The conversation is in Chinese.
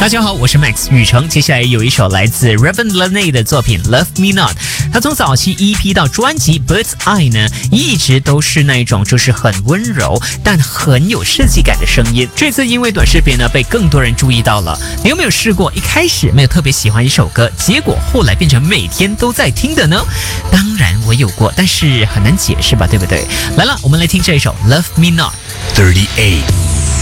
大家好，我是 Max 雨成。接下来有一首来自 Raven Lenae 的作品 Love Me Not。他从早期 EP 到专辑 Bird's Eye 呢，一直都是那种就是很温柔但很有设计感的声音。这次因为短视频呢被更多人注意到了。你有没有试过一开始没有特别喜欢一首歌，结果后来变成每天都在听的呢？当然我有过，但是很难解释吧，对不对？来了，我们来听这一首 Love Me Not 38